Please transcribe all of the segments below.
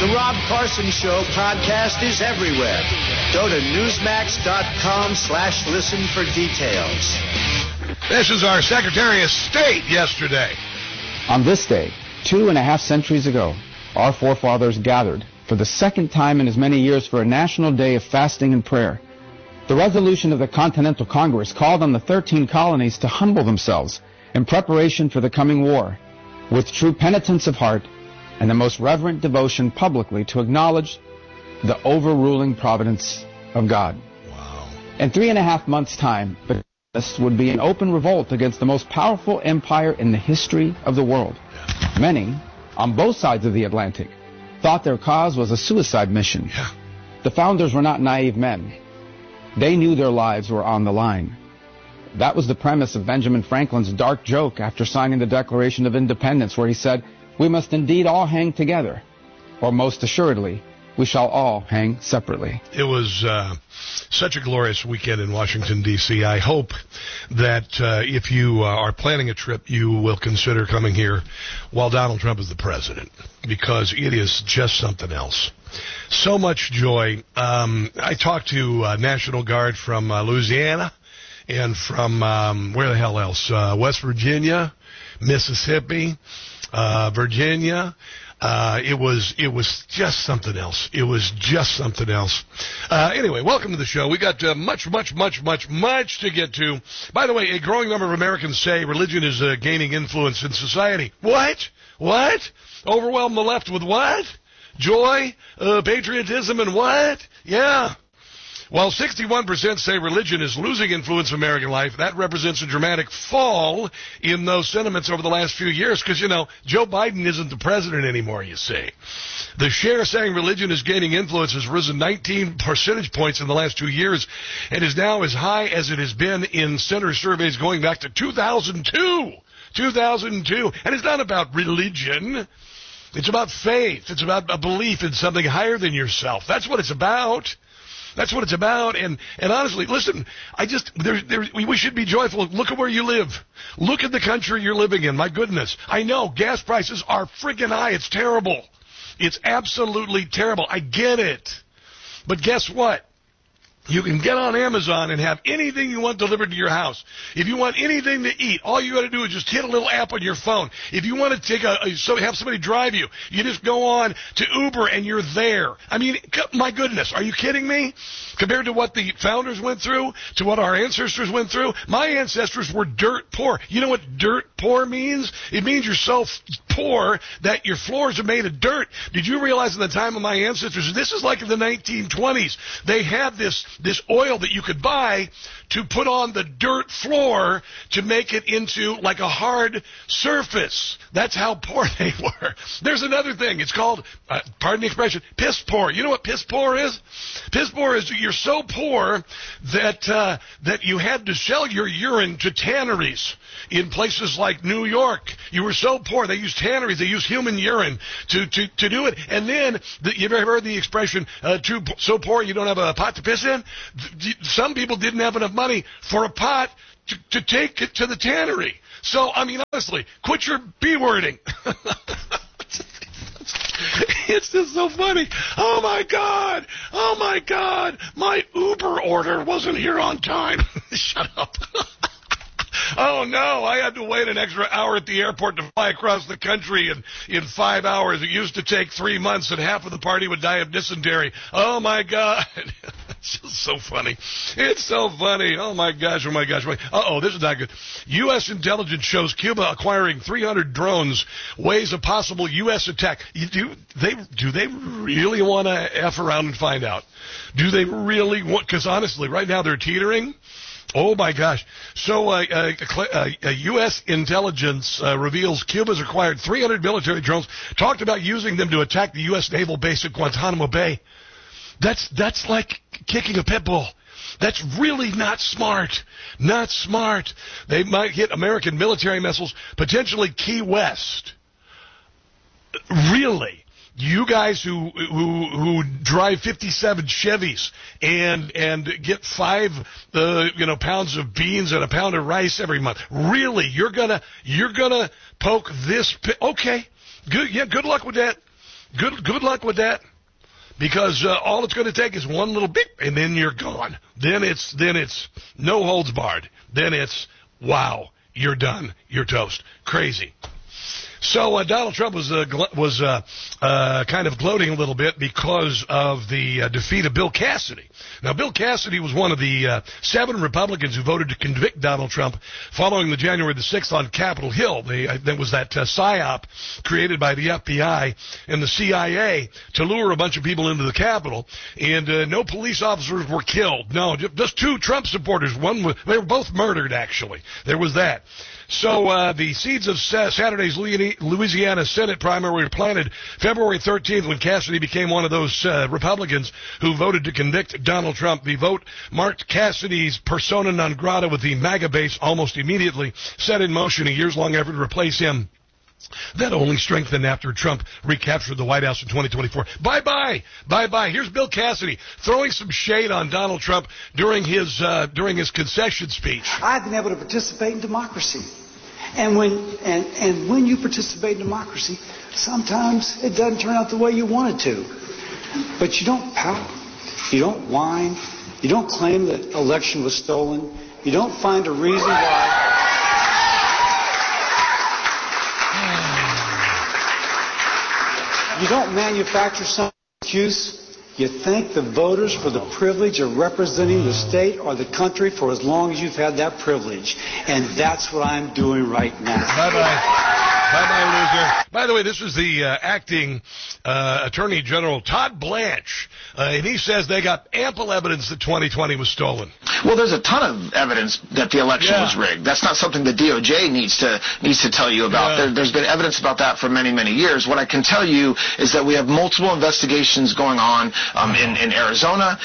The Rob Carson Show podcast is everywhere. Go to Newsmax.com/listen for details. This is our Secretary of State yesterday. On this day, 2.5 centuries ago, our forefathers gathered for the second time in as many years for a national day of fasting and prayer. The resolution of the Continental Congress called on the 13 colonies to humble themselves in preparation for the coming war, with true penitence of heart and the most reverent devotion publicly to acknowledge the overruling providence of God. Wow. In 3.5 months' time, this would be an open revolt against the most powerful empire in the history of the world. Yeah. Many, on both sides of the Atlantic, thought their cause was a suicide mission. Yeah. The founders were not naive men. They knew their lives were on the line. That was the premise of Benjamin Franklin's dark joke after signing the Declaration of Independence, where he said, "We must indeed all hang together, or most assuredly, we shall all hang separately." It was such a glorious weekend in Washington, D.C. I hope that if you are planning a trip, you will consider coming here while Donald Trump is the president, because it is just something else. So much joy. I talked to National Guard from Louisiana and from, where the hell else? West Virginia, Mississippi, Virginia. It was just something else. It was just something else. Anyway, welcome to the show. We got much to get to. By the way, a growing number of Americans say religion is gaining influence in society. What? Overwhelm the left with what? Joy, patriotism, and what? Yeah. While 61% say religion is losing influence in American life, that represents a dramatic fall in those sentiments over the last few years because, Joe Biden isn't the president anymore, you see. The share saying religion is gaining influence has risen 19 percentage points in the last 2 years and is now as high as it has been in center surveys going back to 2002. 2002. And it's not about religion. It's about faith. It's about a belief in something higher than yourself. That's what it's about. That's what it's about. And honestly, listen, we should be joyful. Look at where you live. Look at the country you're living in. My goodness. I know gas prices are friggin' high. It's terrible. It's absolutely terrible. I get it. But guess what? You can get on Amazon and have anything you want delivered to your house. If you want anything to eat, all you got to do is just hit a little app on your phone. If you want to have somebody drive you, you just go on to Uber and you're there. I mean, my goodness, are you kidding me? Compared to what the founders went through, to what our ancestors went through, my ancestors were dirt poor. You know what dirt poor means? It means you're so poor that your floors are made of dirt. Did you realize in the time of my ancestors, this is like in the 1920s, they had this oil that you could buy to put on the dirt floor to make it into like a hard surface. That's how poor they were. There's another thing. It's called, pardon the expression, piss poor. You know what piss poor is? Piss poor is you're so poor that you had to sell your urine to tanneries in places like New York. You were so poor. They used tanneries. They used human urine to do it. And then, you've ever heard the expression, so poor you don't have a pot to piss in? Some people didn't have enough money for a pot to take it to the tannery. So, I mean, honestly, quit your B-wording. It's just so funny. Oh, my God. My Uber order wasn't here on time. Shut up. Oh, no, I had to wait an extra hour at the airport to fly across the country in 5 hours. It used to take 3 months, and half of the party would die of dysentery. Oh, my God. It's just so funny. It's so funny. Oh, my gosh. Uh-oh, this is not good. U.S. intelligence shows Cuba acquiring 300 drones, weighs a possible U.S. attack. Do they really want to F around and find out? Do they really want? Because honestly, right now they're teetering. Oh, my gosh. So U.S. intelligence reveals Cuba's acquired 300 military drones, talked about using them to attack the U.S. naval base at Guantanamo Bay. That's like kicking a pit bull. That's really not smart. Not smart. They might hit American military missiles, potentially Key West. Really? You guys who drive 57 Chevys and get 5 pounds of beans and a pound of rice every month. Really? You're gonna poke this okay. Good luck with that. Good luck with that. Because all it's going to take is one little beep, and then you're gone. Then it's no holds barred. Then it's, wow, you're done. You're toast. Crazy. So Donald Trump was kind of gloating a little bit because of the defeat of Bill Cassidy. Now, Bill Cassidy was one of the 7 Republicans who voted to convict Donald Trump following the January the 6th on Capitol Hill. There was that PSYOP created by the FBI and the CIA to lure a bunch of people into the Capitol, and no police officers were killed. No, just 2 Trump supporters. They were both murdered, actually. There was that. So the seeds of Saturday's Louisiana Senate primary were planted February 13th when Cassidy became one of those Republicans who voted to convict Donald Trump. The vote marked Cassidy's persona non grata with the MAGA base almost immediately, set in motion a years-long effort to replace him. That only strengthened after Trump recaptured the White House in 2024. Bye-bye. Bye-bye. Here's Bill Cassidy throwing some shade on Donald Trump during his concession speech. I've been able to participate in democracy. And when you participate in democracy, sometimes it doesn't turn out the way you want it to. But you don't pout. You don't whine. You don't claim that the election was stolen. You don't find a reason why. You don't manufacture some excuse. You thank the voters for the privilege of representing the state or the country for as long as you've had that privilege. And that's what I'm doing right now. Bye-bye. Bye-bye, loser. By the way, this is the acting Attorney General, Todd Blanche, and he says they got ample evidence that 2020 was stolen. Well, there's a ton of evidence that the election was rigged. That's not something the DOJ needs to tell you about. Yeah. There's been evidence about that for many, many years. What I can tell you is that we have multiple investigations going on in Arizona,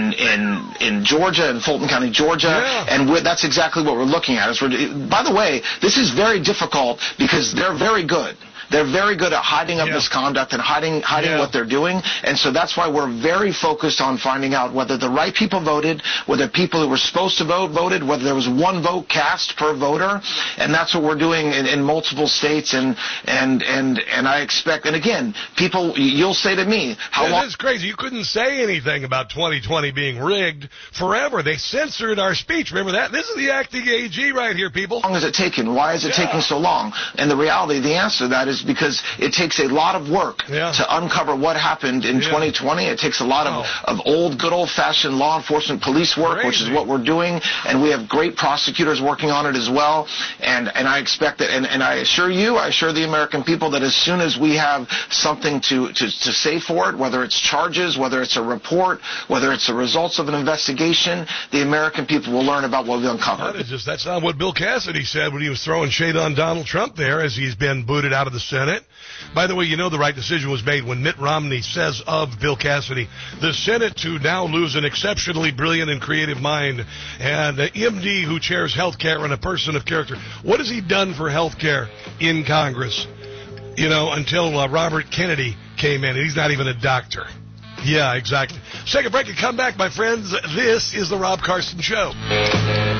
in Georgia, in Fulton County, Georgia, and that's exactly what we're looking at. By the way, this is very difficult because they're very good. They're very good at hiding up misconduct and hiding what they're doing. And so that's why we're very focused on finding out whether the right people voted, whether people who were supposed to vote voted, whether there was one vote cast per voter. And that's what we're doing in multiple states. And I expect, and again, people, you'll say to me, how long? It's crazy. You couldn't say anything about 2020 being rigged forever. They censored our speech. Remember that? This is the acting AG right here, people. How long has it taken? Why is it taking so long? And the reality, the answer to that is because it takes a lot of work to uncover what happened in 2020. It takes a lot of old, good old-fashioned law enforcement police work, which is what we're doing, and we have great prosecutors working on it as well. And I expect that, and I assure the American people that as soon as we have something to say for it, whether it's charges, whether it's a report, whether it's the results of an investigation, the American people will learn about what we uncovered. That's not what Bill Cassidy said when he was throwing shade on Donald Trump there as he's been booted out of the Senate. By the way, you know the right decision was made when Mitt Romney says of Bill Cassidy, the Senate to now lose an exceptionally brilliant and creative mind and an MD who chairs health care and a person of character. What has he done for health care in Congress, until Robert Kennedy came in? And he's not even a doctor. Yeah, exactly. Let's take a break and come back, my friends. This is the Rob Carson Show.